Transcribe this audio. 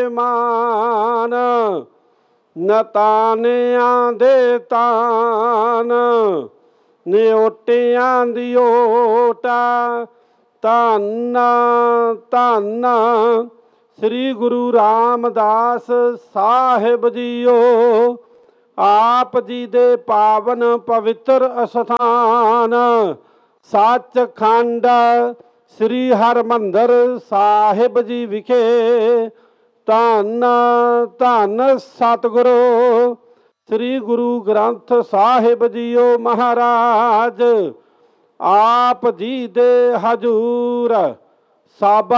ਮਾਨ, ਨਤਾਨਿਆਂ ਦੇ ਤਾਨ, ਨਿਓਟਿਆਂ ਦੀ ਓਟਾ। ਧੰਨ ਧੰਨ ਸ੍ਰੀ ਗੁਰੂ ਰਾਮਦਾਸ ਸਾਹਿਬ ਜੀਓ। ਆਪ ਜੀ ਦੇ ਪਾਵਨ ਪਵਿੱਤਰ ਅਸਥਾਨ ਸੱਚਖੰਡ ਸ੍ਰੀ ਹਰਿਮੰਦਰ ਸਾਹਿਬ ਜੀ ਵਿਖੇ ਧੰਨ ਧੰਨ ਸਤਿਗੁਰੂ ਸ੍ਰੀ ਗੁਰੂ ਗ੍ਰੰਥ ਸਾਹਿਬ ਜੀਓ ਮਹਾਰਾਜ। ਆਪ ਜੀ ਦੇ ਹਜ਼ੂਰ ਸਭ